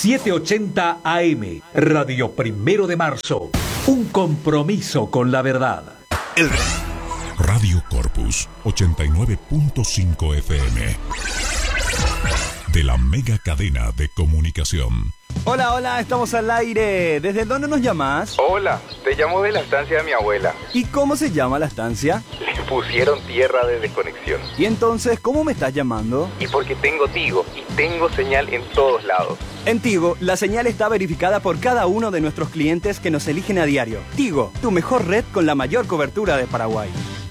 780 AM, Radio Primero de Marzo. Un compromiso con la verdad. Radio Corpus 89.5 FM. De la mega cadena de comunicación. Hola, hola, estamos al aire. ¿Desde dónde nos llamas? Hola, te llamo de la estancia de mi abuela. ¿Y cómo se llama la estancia? Le pusieron tierra de desconexión. ¿Y entonces cómo me estás llamando? Y porque tengo Tigo y tengo señal en todos lados. En Tigo, la señal está verificada por cada uno de nuestros clientes que nos eligen a diario. Tigo, tu mejor red con la mayor cobertura de Paraguay.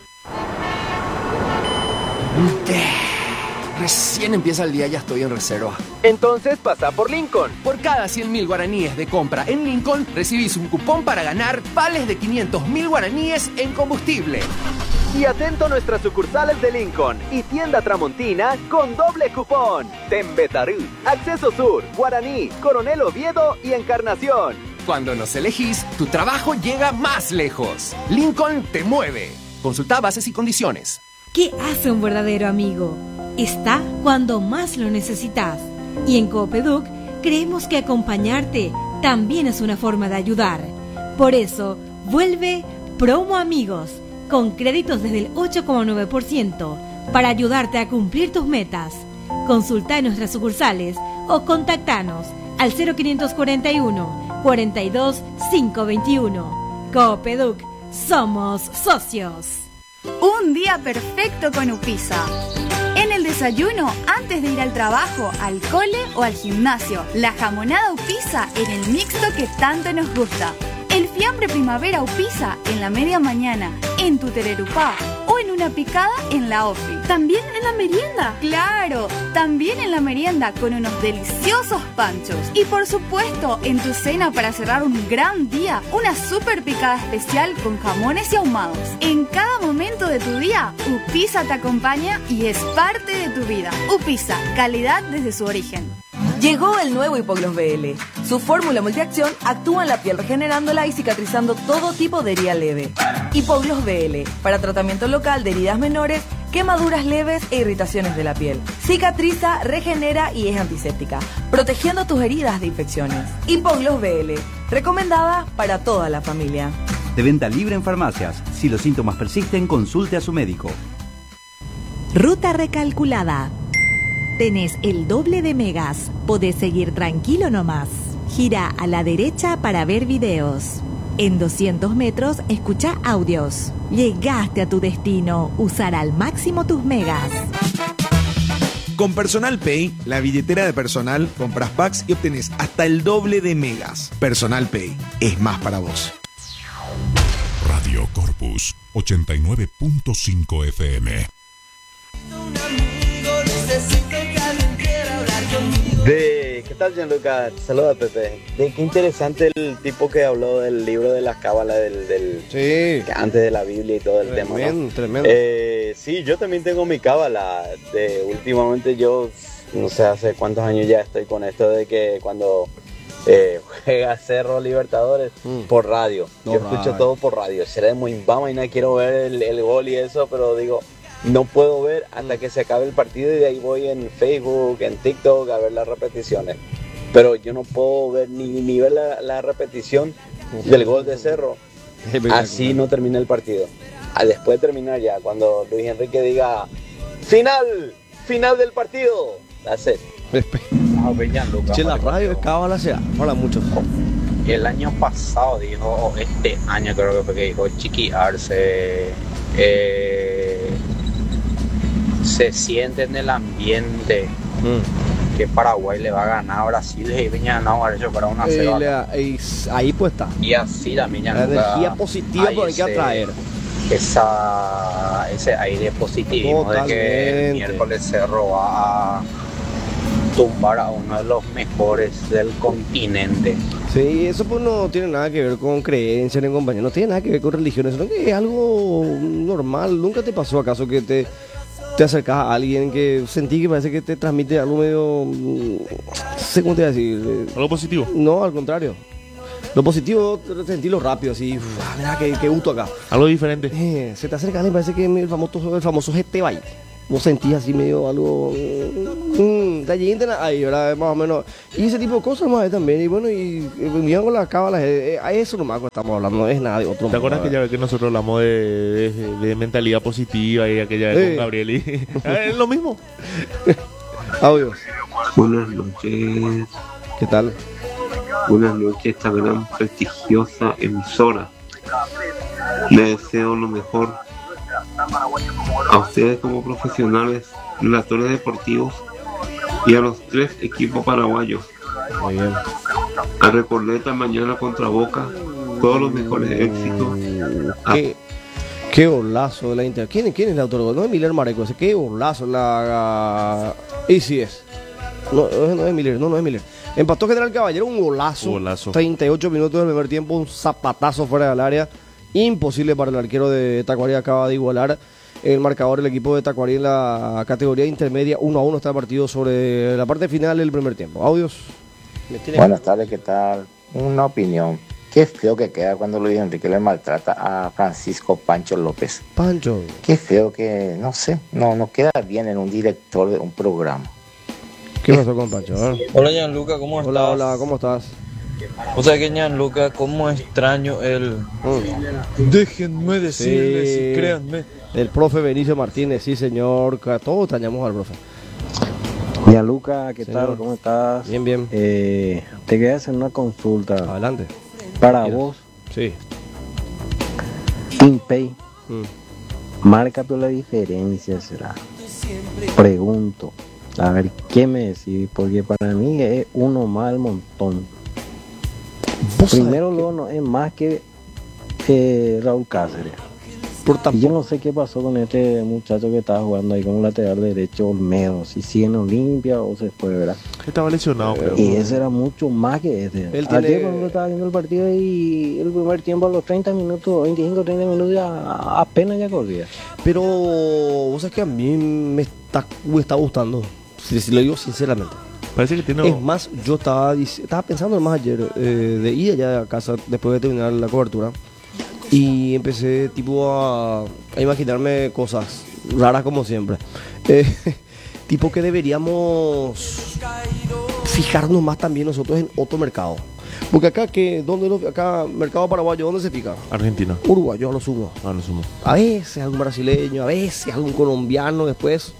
Recién empieza el día, ya estoy en reserva. Entonces pasa por Lincoln. Por cada 100.000 guaraníes de compra en Lincoln, recibís un cupón para ganar vales de 500.000 guaraníes en combustible. Y atento a nuestras sucursales de Lincoln y tienda Tramontina con doble cupón. Tembetarú, Acceso Sur, Guaraní, Coronel Oviedo y Encarnación. Cuando nos elegís, tu trabajo llega más lejos. Lincoln te mueve. Consulta bases y condiciones. ¿Qué hace un verdadero amigo? Está cuando más lo necesitas. Y en Coopeduc creemos que acompañarte también es una forma de ayudar. Por eso, vuelve Promo Amigos, con créditos desde el 8,9% para ayudarte a cumplir tus metas. Consulta en nuestras sucursales o contactanos al 0541 42 521. Coopeduc, somos socios. Un día perfecto con Upisa. En el desayuno, antes de ir al trabajo, al cole o al gimnasio, la jamonada Upisa en el mixto que tanto nos gusta. El fiambre primavera Upisa en la media mañana, en tu tererupá o en una picada en la ofi. También en la merienda. Claro, también en la merienda con unos deliciosos panchos. Y por supuesto, en tu cena para cerrar un gran día, una super picada especial con jamones y ahumados. En cada momento de tu día, Upisa te acompaña y es parte de tu vida. Upisa, calidad desde su origen. Llegó el nuevo Hipogloss BL. Su fórmula multiacción actúa en la piel regenerándola y cicatrizando todo tipo de herida leve. Hipogloss BL, para tratamiento local de heridas menores, quemaduras leves e irritaciones de la piel. Cicatriza, regenera y es antiséptica, protegiendo tus heridas de infecciones. Hipogloss BL, recomendada para toda la familia. De venta libre en farmacias. Si los síntomas persisten, consulte a su médico. Ruta recalculada. Tenés el doble de megas. Podés seguir tranquilo nomás. Gira a la derecha para ver videos. En 200 metros, escucha audios. Llegaste a tu destino. Usar al máximo tus megas. Con Personal Pay, la billetera de personal, compras packs y obtenés hasta el doble de megas. Personal Pay es más para vos. Radio Corpus 89.5 FM. ¿Qué tal, Gianluca? Saluda, Pepe. Qué interesante el tipo que habló del libro de las cábalas, sí, antes de la Biblia y todo el tema, ¿no? Tremendo. Sí, yo también tengo mi cábala. Últimamente yo, no sé hace cuántos años ya estoy con esto de que cuando juega Cerro Libertadores por radio. Yo escucho todo por radio. Será de Moimbama y no quiero ver el gol y eso, pero digo, no puedo ver hasta que se acabe el partido y de ahí voy en Facebook, en TikTok a ver las repeticiones. Pero yo no puedo ver ni ver la repetición del gol de Cerro. Así no termina el partido. Después de terminar ya, cuando Luis Enrique diga final del partido, that's it. Che, la radio es cábala, se habla mucho. Y el año pasado dijo, este año creo que fue que dijo Chiqui Arce, se siente en el ambiente que Paraguay le va a ganar a Brasil y venía a hecho para una 0. Ahí pues está. Y así también ya la energía positiva que hay que atraer. Ese aire positivismo de que el miércoles Cerro va a tumbar a uno de los mejores del continente. Sí, eso pues no tiene nada que ver con creencias ni compañía, no tiene nada que ver con religiones, sino que es algo normal. ¿Nunca te pasó acaso que te acercas a alguien que sentí que parece que te transmite algo medio, no sé cómo te voy a decir? ¿Algo positivo? No, al contrario. Lo positivo, sentirlo rápido, así, mira qué gusto acá. Algo diferente. Se te acerca alguien, parece que el famoso GT Bike. vos sentís así medio algo, ahí, ¿verdad? Más o menos. Y ese tipo de cosas más también. Y bueno, y viendo con las cábalas, a eso nomás que estamos hablando, no es nada de otro. ¿Te acuerdas que ya ves que nosotros hablamos de mentalidad positiva y aquella vez con Gabriel? Y es lo mismo. Audios. Buenas noches. ¿Qué tal? Buenas noches, esta gran prestigiosa emisora. Les deseo lo mejor a ustedes como profesionales, relatores deportivos y a los 3 equipos paraguayos. Muy bien. A Recoleta mañana contra Boca, todos los mejores éxitos. Qué golazo de la Inter. ¿Quién es el autor? No es Miller Mareco, ese qué golazo y sí es. No es Miller, no es Miller. Empató General Caballero, un golazo. 38 minutos del primer tiempo, un zapatazo fuera del área. Imposible para el arquero de Tacuarí, acaba de igualar el marcador el equipo de Tacuarí en la categoría intermedia. 1-1 está el partido sobre la parte final del primer tiempo. Audios. Buenas tardes, ¿qué tal? Una opinión. Qué feo que queda cuando Luis Enrique le maltrata a Francisco Pancho López. Pancho. Qué feo que, no sé, no queda bien en un director de un programa. ¿Qué pasó con Pancho? Hola Gianluca, ¿cómo estás? Hola, ¿cómo estás? O sea que Gianluca, ¿cómo extraño el... Déjenme decirles, sí, créanme. El profe Benicio Martínez, sí señor, todos extrañamos al profe. Gianluca, ¿qué tal? ¿Cómo estás? Bien. Te quería hacer una consulta. Adelante. Para vos. Sí. TeamPay. Marca por la diferencia, será. Pregunto. A ver, ¿qué me decís? Porque para mí es uno más al montón. Primero luego no es más que Raúl Cáceres. Y yo no sé qué pasó con este muchacho que estaba jugando ahí como lateral derecho, Olmedo. Si en Olimpia o se fue, ¿verdad? Estaba lesionado, creo. Y ese era mucho más que este. Ayer cuando estaba viendo el partido y el primer tiempo a los 30 minutos, 25, 30 minutos ya apenas ya corría. Pero vos sabés que a mí me está gustando, si lo digo sinceramente. Parece que tiene... Es más, yo estaba pensando más ayer de ir allá a casa después de terminar la cobertura. Y empecé tipo a imaginarme cosas raras como siempre. Tipo que deberíamos fijarnos más también nosotros en otro mercado. Porque acá, acá mercado paraguayo, ¿dónde se pica? Argentina. Uruguayo a lo sumo. A veces algún brasileño, a veces algún colombiano, después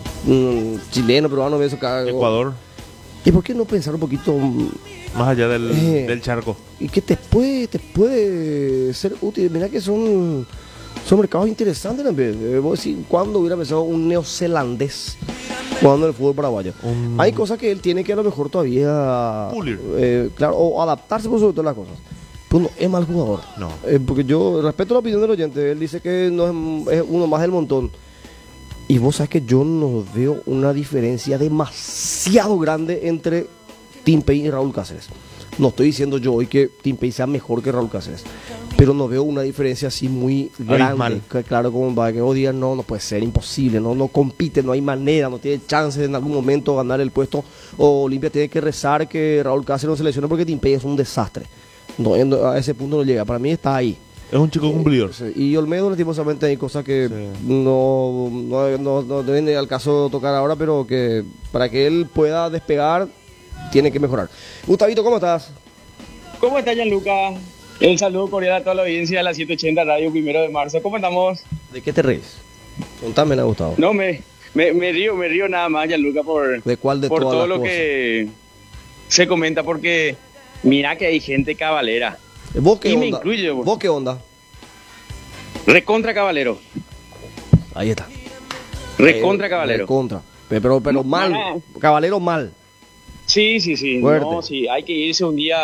chileno, peruano, eso acá. Ecuador. ¿Y por qué no pensar un poquito más allá del charco? Y que te puede ser útil. Mira que son mercados interesantes también. Vos decís, ¿cuándo hubiera pensado un neozelandés jugando en el fútbol paraguayo? Hay cosas que él tiene que a lo mejor todavía pulir. Claro, o adaptarse por sobre todas las cosas. Pero no es mal jugador. No. Porque yo respeto la opinión del oyente. Él dice que no es uno más del montón. Y vos sabés que yo no veo una diferencia demasiado grande entre TeamPay y Raúl Cáceres. No estoy diciendo yo hoy que TeamPay sea mejor que Raúl Cáceres, pero no veo una diferencia así muy grande. Claro, como para que hoy digan, no puede ser, imposible, no compite, no hay manera, no tiene chance de en algún momento ganar el puesto, o Olimpia tiene que rezar que Raúl Cáceres no se lesione porque TeamPay es un desastre. No, a ese punto no llega, para mí está ahí. Es un chico cumplidor. Y Olmedo, lastimosamente, hay cosas que no viene al caso tocar ahora, pero que para que él pueda despegar, tiene que mejorar. Gustavito, ¿cómo estás? ¿Cómo está, Gianluca? El saludo cordial a toda la audiencia de la 780 Radio 1 de marzo. ¿Cómo estamos? ¿De qué te ríes? Contame, Gustavo. No, me río nada más, Gianluca, por todo lo que se comenta, porque mira que hay gente cabalera. ¿Vos qué y onda? Me incluye, ¿Vos qué onda? Recontra cabalero. Ahí está. Recontra cabalero. Recontra. Pero mal. Cabalero mal. Sí. Fuerte. No, sí, hay que irse un día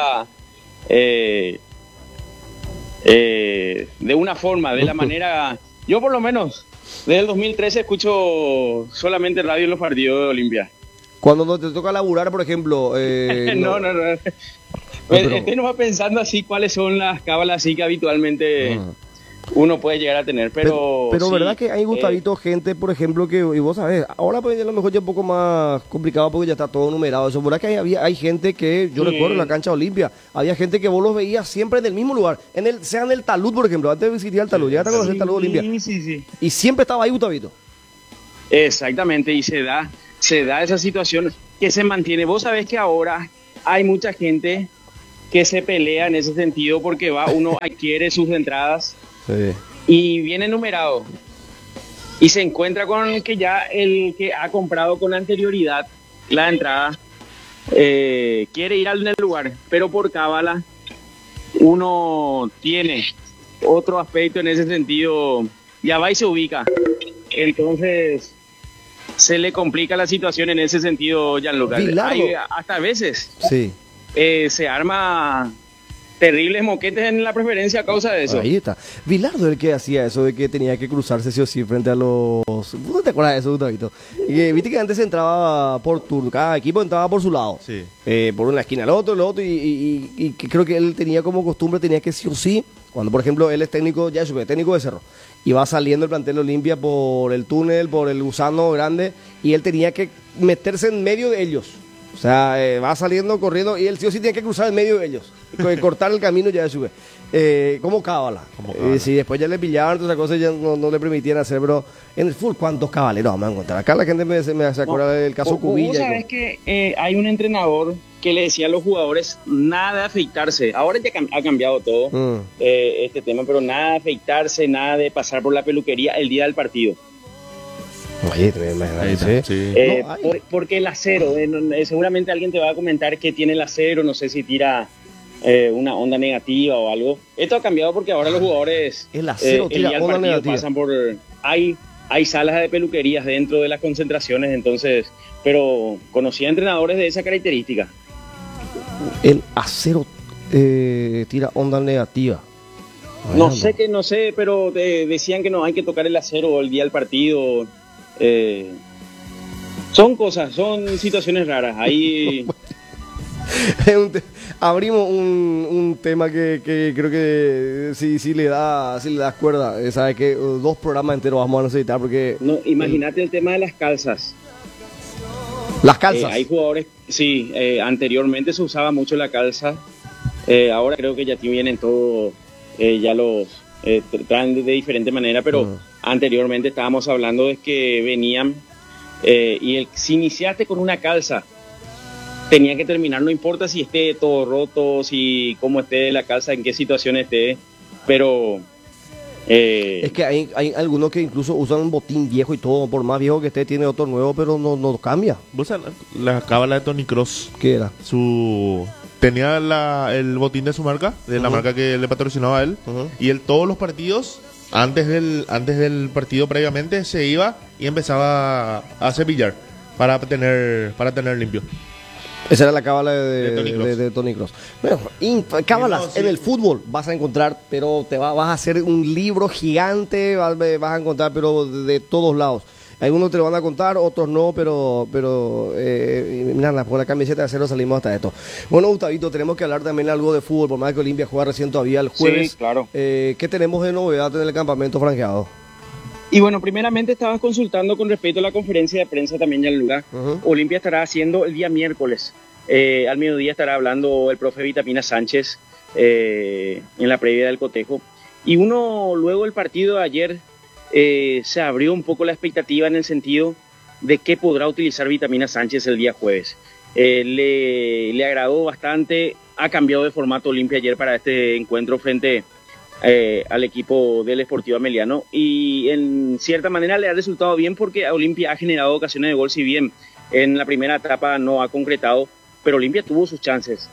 de una forma, de la manera. Yo por lo menos desde el 2013 escucho solamente radio en los partidos de Olimpia. Cuando no te toca laburar, por ejemplo. No. Usted no va pensando así cuáles son las cábalas así que habitualmente uno puede llegar a tener, pero sí, verdad que hay, Gustavito, gente, por ejemplo, que, y vos sabés, ahora pues a lo mejor ya un poco más complicado porque ya está todo numerado. Eso, verdad que hay gente que, yo recuerdo en la cancha Olimpia, había gente que vos los veías siempre en el mismo lugar, sea en el talud, por ejemplo, antes de visitar el talud, ya te conocer el talud Olimpia. Sí. Y siempre estaba ahí, Gustavito. Exactamente, y se da esa situación que se mantiene. Vos sabés que ahora hay mucha gente que se pelea en ese sentido porque uno adquiere sus entradas y viene numerado y se encuentra con que ya el que ha comprado con anterioridad la entrada quiere ir al lugar, pero por cábala uno tiene otro aspecto en ese sentido, ya va y se ubica, entonces se le complica la situación en ese sentido, Gianluca. Hay hasta veces se arma terribles moquetes en la preferencia a causa de eso. Ahí está. Bilardo el que hacía eso de que tenía que cruzarse sí o sí frente a los... ¿No te acuerdas de eso, Gustavito? Viste que antes se entraba por turno, cada equipo entraba por su lado. Sí. Por una esquina, el otro, y creo que él tenía como costumbre, tenía que sí o sí, cuando por ejemplo él es técnico, ya es técnico de Cerro, y va saliendo el plantel Olimpia por el túnel, por el gusano grande, y él tenía que meterse en medio de ellos. O sea, va saliendo, corriendo, y él sí o sí tiene que cruzar en medio de ellos. Cortar el camino ya sube. Como cábala. Si después ya le pillaban, otras cosas ya no le permitían hacer, pero en el fútbol, ¿cuántos cabaleros vamos a encontrar? Acá la gente me hace acordar del caso Cubilla. Vos sabés que hay un entrenador que le decía a los jugadores nada de afeitarse. Ahora ya ha cambiado todo este tema, pero nada de afeitarse, nada de pasar por la peluquería el día del partido. Oye, porque el acero, seguramente alguien te va a comentar que tiene el acero, no sé si tira una onda negativa o algo. Esto ha cambiado porque ahora los jugadores el acero tira día del onda partido negativa. pasan por... Hay salas de peluquerías dentro de las concentraciones, entonces, pero conocía entrenadores de esa característica. El acero tira onda negativa. No sé, pero decían que no hay que tocar el acero el día del partido. Son situaciones raras. Ahí abrimos un tema que creo que si le das cuerda, sabes que 2 programas enteros vamos a necesitar porque imagínate el tema de las calzas. Las calzas. Hay jugadores, anteriormente se usaba mucho la calza. Ahora creo que ya vienen todo, ya los traen de diferente manera, pero anteriormente estábamos hablando de que venían si iniciaste con una calza, tenía que terminar, no importa si esté todo roto, si cómo esté la calza, en qué situación esté, pero... es que hay algunos que incluso usan un botín viejo y todo, por más viejo que esté, tiene otro nuevo, pero no cambia. ¿Vos sabés la cábala de Tony Cross? ¿Qué era? Tenía el botín de su marca, de la marca que le patrocinaba a él, y él todos los partidos, antes del partido previamente, se iba y empezaba a cepillar para tener limpio. Esa era la cábala de Tony Cross. Bueno, cábalas en el fútbol vas a encontrar, pero vas a hacer un libro gigante, vas a encontrar, pero de todos lados. Algunos te lo van a contar, otros no, pero mira, por la camiseta de acero salimos hasta esto. Bueno, Gustavito, tenemos que hablar también algo de fútbol, por más que Olimpia juega recién todavía el jueves. Sí, claro. ¿Qué tenemos de novedad en el campamento franqueado? Y bueno, primeramente estabas consultando con respecto a la conferencia de prensa también, Gianluca. Olimpia estará haciendo el día miércoles. Al mediodía estará hablando el profe Vitamina Sánchez en la previa del cotejo. Y luego del partido de ayer, se abrió un poco la expectativa en el sentido de qué podrá utilizar Vitamina Sánchez el día jueves. Le agradó bastante, ha cambiado de formato Olimpia ayer para este encuentro frente al equipo del Sportivo Ameliano, y en cierta manera le ha resultado bien porque Olimpia ha generado ocasiones de gol, si bien en la primera etapa no ha concretado, pero Olimpia tuvo sus chances.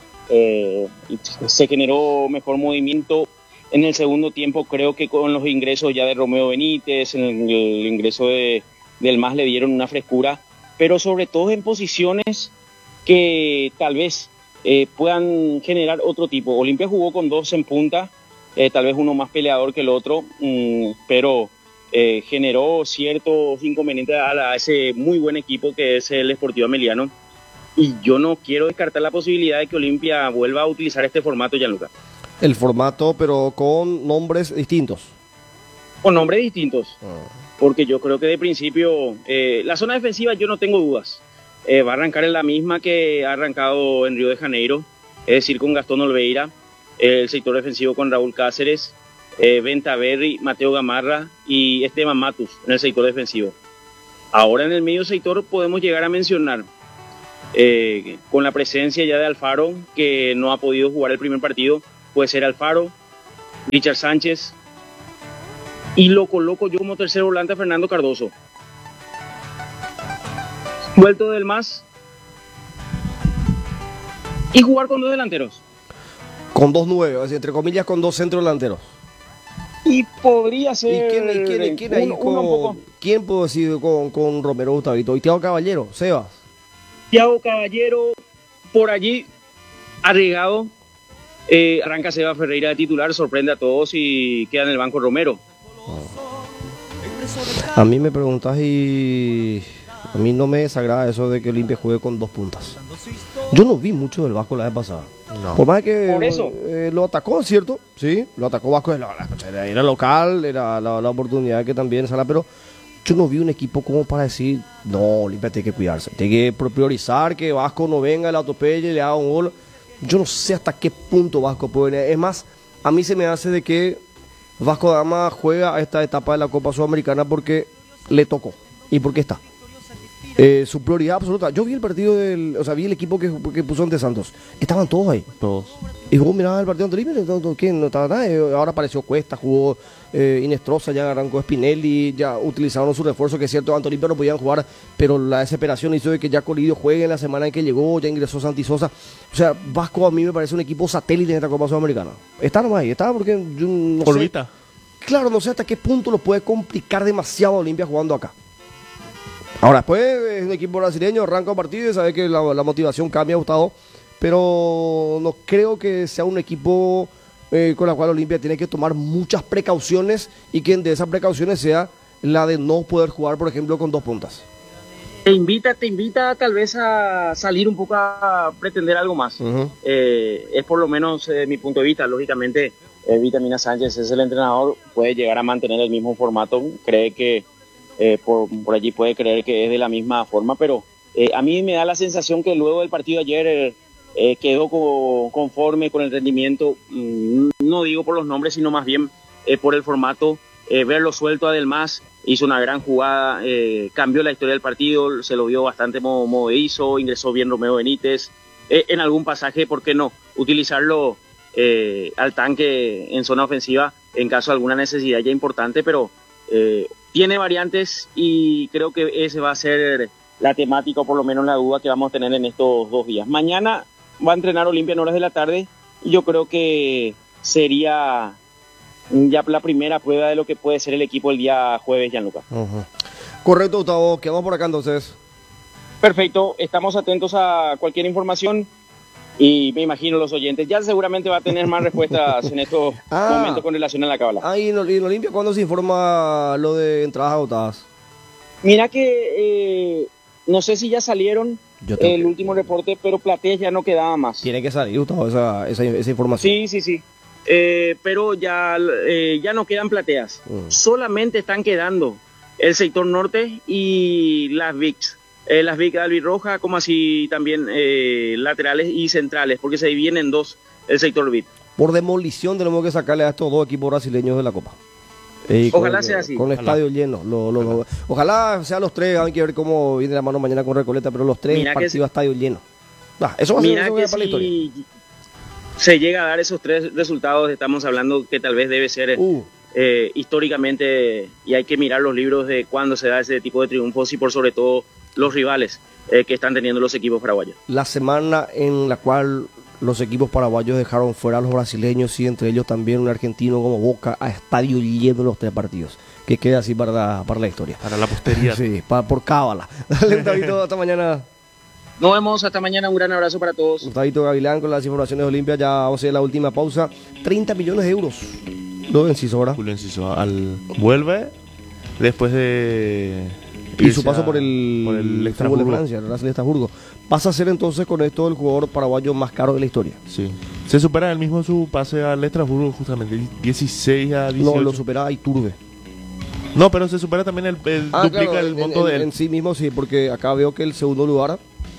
Se generó mejor movimiento en el segundo tiempo, creo que con los ingresos ya de Romeo Benítez, en el ingreso del MAS le dieron una frescura, pero sobre todo en posiciones que tal vez puedan generar otro tipo. Olimpia jugó con 2 en punta, tal vez uno más peleador que el otro, pero generó ciertos inconvenientes a ese muy buen equipo que es el Sportivo Ameliano, y yo no quiero descartar la posibilidad de que Olimpia vuelva a utilizar este formato, Gianluca. El formato, pero con nombres distintos. Con nombres distintos, porque yo creo que de principio la zona defensiva yo no tengo dudas. Va a arrancar en la misma que ha arrancado en Río de Janeiro, es decir, con Gastón Olveira. El sector defensivo con Raúl Cáceres, Venta Berry, Mateo Gamarra y Esteban Matus en el sector defensivo. Ahora en el medio sector podemos llegar a mencionar, con la presencia ya de Alfaro, que no ha podido jugar el primer partido, puede ser Alfaro, Richard Sánchez, y lo coloco yo como tercer volante a Fernando Cardoso. Vuelto del MAS y jugar con 2 delanteros. Con 2 9, entre comillas, con 2 centros delanteros. Y podría ser... ¿Y quién ahí ¿Quién puedo decir con Romero, Gustavito? ¿Y Thiago Caballero? ¿Sebas? Thiago Caballero, por allí, arriesgado. Arranca Sebas Ferreira de titular, sorprende a todos y queda en el banco Romero. A mí me preguntas y... A mí no me desagrada eso de que Olimpia juegue con 2 puntas. Yo no vi mucho del Vasco la vez pasada. No. Por más que por eso. Lo atacó, ¿cierto? Sí, lo atacó Vasco. Era local, era la oportunidad que también sala, pero yo no vi un equipo como para decir, no, Olimpia tiene que cuidarse. Tiene que priorizar que Vasco no venga, le atropelle y le haga un gol. Yo no sé hasta qué punto Vasco puede. Es más, a mí se me hace de que Vasco da Gama juega a esta etapa de la Copa Sudamericana porque le tocó y porque está. Su prioridad absoluta. Yo vi el partido vi el equipo que puso ante Santos. Estaban todos ahí. Todos. Y vos mirabas el partido anterior, ¿quién? No estaba nada. Ahora apareció Cuesta, jugó Inestrosa, ya arrancó Spinelli, ya utilizaron su refuerzo, que es cierto, ante Olimpia no podían jugar, pero la desesperación hizo de que ya Colidio juegue en la semana en que llegó, ya ingresó Santi Sosa. O sea, Vasco a mí me parece un equipo satélite en esta Copa Sudamericana. Está nomás ahí, está porque yo no sé. Claro, no sé hasta qué punto lo puede complicar demasiado Olimpia jugando acá. Ahora, después es un equipo brasileño, arranca un partido y sabe que la motivación cambia, Gustavo, pero no creo que sea un equipo con la cual Olimpia tiene que tomar muchas precauciones y que de esas precauciones sea la de no poder jugar, por ejemplo, con 2 puntas. Te invita tal vez a salir un poco a pretender algo más. Es por lo menos mi punto de vista. Lógicamente, Vitamina Sánchez es el entrenador, puede llegar a mantener el mismo formato, cree que por allí puede creer que es de la misma forma, pero a mí me da la sensación que luego del partido de ayer quedó conforme con el rendimiento, no digo por los nombres, sino más bien por el formato, verlo suelto a Del Mas, hizo una gran jugada, cambió la historia del partido, se lo vio bastante movedizo, ingresó bien Romeo Benítez, en algún pasaje, ¿por qué no? Utilizarlo al tanque en zona ofensiva en caso de alguna necesidad ya importante, pero tiene variantes y creo que ese va a ser la temática, o por lo menos la duda que vamos a tener en estos 2 días. Mañana va a entrenar Olimpia en horas de la tarde y yo creo que sería ya la primera prueba de lo que puede ser el equipo el día jueves, Gianluca. Correcto, Gustavo, quedamos por acá entonces. Perfecto, estamos atentos a cualquier información y me imagino los oyentes ya seguramente va a tener más respuestas en estos momentos con relación a la cábala. ¿Y en Olimpia cuándo se informa lo de entradas agotadas? Mira que no sé si ya salieron el último reporte, pero plateas ya no quedaba más. Tiene que salir, Gustavo, esa información. Sí. Pero ya no quedan plateas. Solamente están quedando el sector norte y las VICs. Las VIC albirroja, como así también laterales y centrales, porque se dividen en 2 el sector VIC. Por demolición tenemos que sacarle a estos 2 equipos brasileños de la Copa. Ojalá sea así. Con el estadio lleno. Ojalá sean los 3, hay que ver cómo viene la mano mañana con Recoleta, pero los 3 partidos a estadio lleno. Eso va a ser para la historia. Se llega a dar esos 3 resultados, estamos hablando que tal vez debe ser históricamente, y hay que mirar los libros de cuándo se da ese tipo de triunfos y por sobre todo los rivales que están teniendo los equipos paraguayos. La semana en la cual los equipos paraguayos dejaron fuera a los brasileños y entre ellos también un argentino como Boca a estadio lleno los 3 partidos. Que quede así para la historia. Para la posteridad. Sí, por cábala. Dale, Davidito, hasta mañana. Nos vemos, hasta mañana, un gran abrazo para todos. Gustavo Gavilán con las informaciones de Olimpia, ya vamos a hacer la última pausa. 30 millones de euros. Lo de Enciso ahora. Julio Enciso vuelve después de... Y su paso por el Estrasburgo de Francia, el Racing de Estrasburgo. Pasa a ser entonces con esto el jugador paraguayo más caro de la historia. Sí. Se supera el mismo su pase al Estrasburgo justamente, 16 a 18. No, lo supera a Iturbe. No, pero se supera también el duplica claro, el monto de él. En sí mismo sí, porque acá veo que el segundo lugar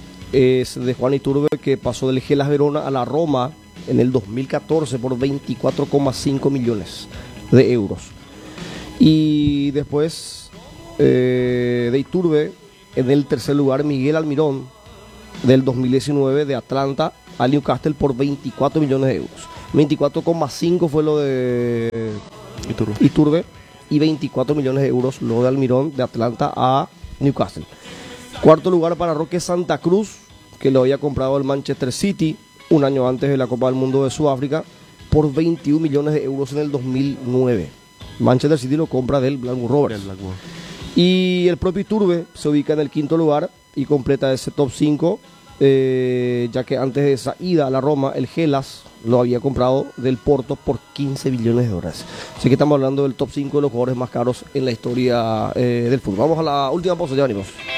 es de Juan Iturbe, que pasó del Hellas Verona a la Roma en el 2014 por 24,5 millones de euros. Y después de Iturbe. En el tercer lugar, Miguel Almirón, del 2019, de Atlanta al Newcastle por 24 millones de euros. 24,5 fue lo de Iturbe y 24 millones de euros lo de Almirón, de Atlanta a Newcastle. Cuarto lugar para Roque Santa Cruz, que lo había comprado el Manchester City un año antes de la Copa del Mundo de Sudáfrica por 21 millones de euros en el 2009. Manchester City lo compra del Blackburn Rovers. Y el propio Iturbe se ubica en el quinto lugar y completa ese top 5, ya que antes de esa ida a la Roma, el Hellas lo había comprado del Porto por 15 billones de dólares. Así que estamos hablando del top 5 de los jugadores más caros en la historia del fútbol. Vamos a la última pausa, ya venimos.